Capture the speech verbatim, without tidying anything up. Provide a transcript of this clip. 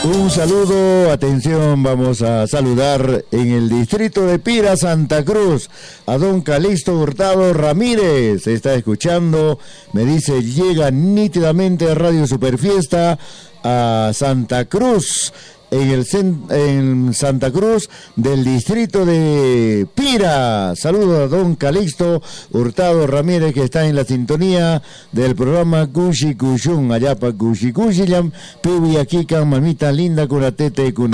Un saludo, atención, vamos a saludar en el distrito de Pira, Santa Cruz, a don Calixto Hurtado Ramírez. Se está escuchando, me dice, llega nítidamente a Radio Superfiesta a Santa Cruz, en el en Santa Cruz del distrito de Pira. Saludos a don Calixto Hurtado Ramírez, que está en la sintonía del programa Cushi Cushun, allá para Cushi Cushillam, Pibi aquí, mamita linda, con la tete con